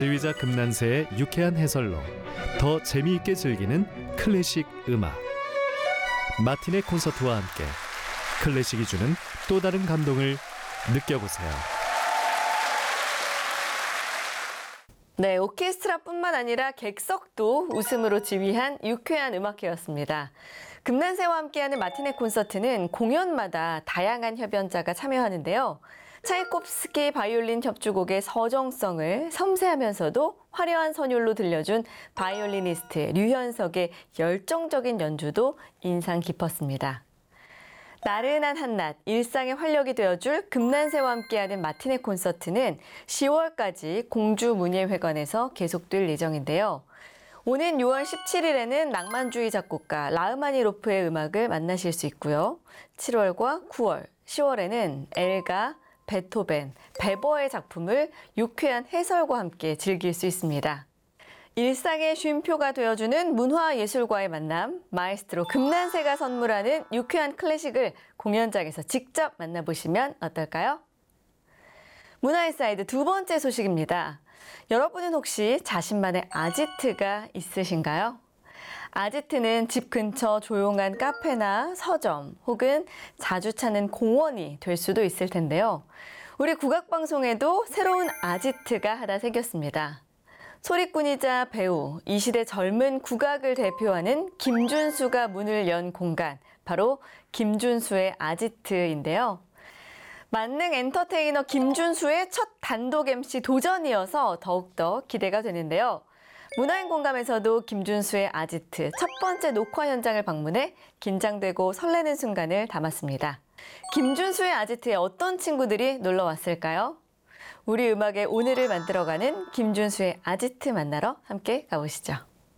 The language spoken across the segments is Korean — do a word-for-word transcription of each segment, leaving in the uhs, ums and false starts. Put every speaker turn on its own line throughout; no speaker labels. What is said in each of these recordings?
지휘자 금난세의 유쾌한 해설로 더 재미있게 즐기는 클래식 음악. 마티네 콘서트와 함께 클래식이 주는 또 다른 감동을 느껴보세요.
네, 오케스트라뿐만 아니라 객석도 웃음으로 지휘한 유쾌한 음악회였습니다. 금난세와 함께하는 마티네 콘서트는 공연마다 다양한 협연자가 참여하는데요. 차이콥스키 바이올린 협주곡의 서정성을 섬세하면서도 화려한 선율로 들려준 바이올리니스트 류현석의 열정적인 연주도 인상 깊었습니다. 나른한 한낮, 일상의 활력이 되어줄 금난세와 함께하는 마티네 콘서트는 시월까지 공주문예회관에서 계속될 예정인데요. 오는 유월 십칠일에는 낭만주의 작곡가 라흐마니노프의 음악을 만나실 수 있고요. 칠월과 구월, 시월에는 엘가, 베토벤, 베버의 작품을 유쾌한 해설과 함께 즐길 수 있습니다. 일상의 쉼표가 되어주는 문화예술과의 만남, 마에스트로 금난세가 선물하는 유쾌한 클래식을 공연장에서 직접 만나보시면 어떨까요? 문화인사이드 두 번째 소식입니다. 여러분은 혹시 자신만의 아지트가 있으신가요? 아지트는 집 근처 조용한 카페나 서점 혹은 자주 찾는 공원이 될 수도 있을 텐데요. 우리 국악방송에도 새로운 아지트가 하나 생겼습니다. 소리꾼이자 배우, 이 시대 젊은 국악을 대표하는 김준수가 문을 연 공간, 바로 김준수의 아지트인데요. 만능 엔터테이너 김준수의 첫 단독 엠씨 도전이어서 더욱더 기대가 되는데요. 문화인 공감에서도 김준수의 아지트 첫 번째 녹화 현장을 방문해 긴장되고 설레는 순간을 담았습니다. 김준수의 아지트에 어떤 친구들이 놀러 왔을까요? 우리 음악의 오늘을 만들어가는 김준수의 아지트 만나러 함께 가보시죠.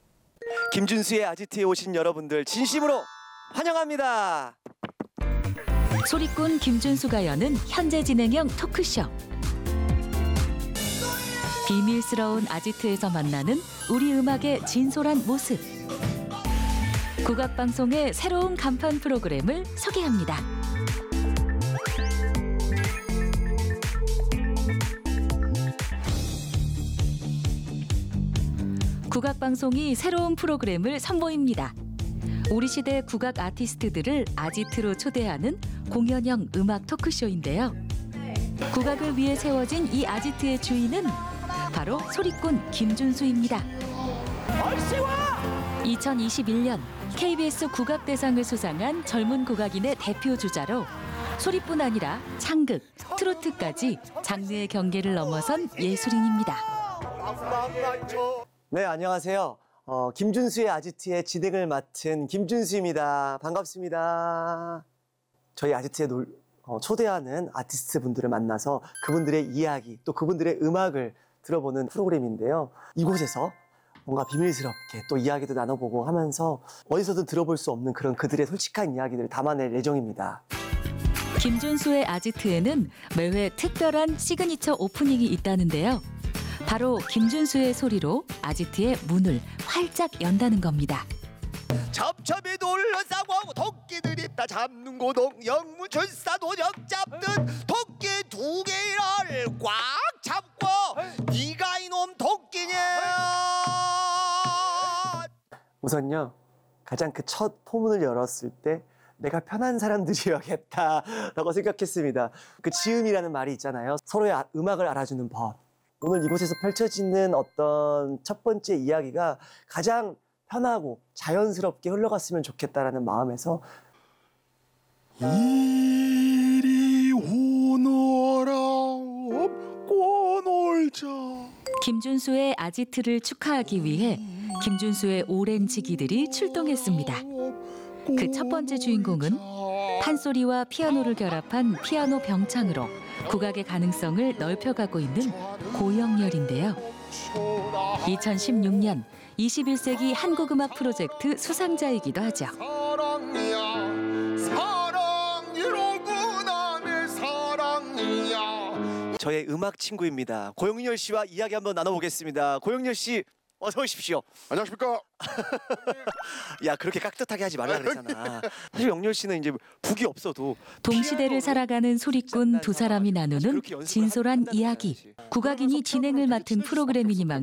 김준수의 아지트에 오신 여러분들 진심으로 환영합니다.
소리꾼 김준수가 여는 현재 진행형 토크쇼. 비밀스러운 아지트에서 만나는 우리 음악의 진솔한 모습. 국악방송의 새로운 간판 프로그램을 소개합니다. 국악방송이 새로운 프로그램을 선보입니다. 우리 시대 국악 아티스트들을 아지트로 초대하는 공연형 음악 토크쇼인데요. 국악을 위해 세워진 이 아지트의 주인은 바로 소리꾼 김준수입니다. 이천이십일년 케이비에스 국악대상을 수상한 젊은 국악인의 대표 주자로 소리뿐 아니라 창극, 트로트까지 장르의 경계를 넘어선 예술인입니다.
네, 안녕하세요. 어, 김준수의 아지트의 진행을 맡은 김준수입니다. 반갑습니다. 저희 아지트에 놀, 어, 초대하는 아티스트 분들을 만나서 그분들의 이야기, 또 그분들의 음악을 들어보는 프로그램인데요. 이곳에서 뭔가 비밀스럽게 또 이야기도 나눠보고 하면서 어디서든 들어볼 수 없는 그런 그들의 솔직한 이야기들을 담아낼 예정입니다.
김준수의 아지트에는 매회 특별한 시그니처 오프닝이 있다는데요. 바로 김준수의 소리로 아지트의 문을 활짝 연다는 겁니다.
첩첩이 둘러싸고 토끼들이 다 잡는 고동 영무출사 도적 잡듯 토끼 두 개를 꽉 잡고 네가 이놈 토끼냐. 우선요, 가장 그 첫 포문을 열었을 때 내가 편한 사람들이어야겠다라고 생각했습니다. 그 지음이라는 말이 있잖아요. 서로의 음악을 알아주는 법. 오늘 이곳에서 펼쳐지는 어떤 첫 번째 이야기가 가장 편하고 자연스럽게 흘러갔으면 좋겠다라는 마음에서 이리 오너라 업고 놀자.
김준수의 아지트를 축하하기 위해 김준수의 오랜 지기들이 출동했습니다. 그 첫 번째 주인공은 판소리와 피아노를 결합한 피아노 병창으로 국악의 가능성을 넓혀가고 있는 고영렬인데요. 이천십육년 이십일 세기 한국음악 프로젝트 수상자이기도 하죠.
사랑이야, 사랑이로구나 내 사랑이야. 저의 음악 친구입니다. 고영렬 씨와 이야기 한번 나눠보겠습니다. 고영렬 씨, 어서 오십시오.
안녕하십니까?
야, 그렇게 깍듯하게 하지 말라 그랬잖아. 사실 영렬 씨는 이제 북이 없어도
동시대를 살아가는 소리꾼 두 사람이 나누는 진솔한 이야기. 국악인이 진행을 맡은 프로그램이니만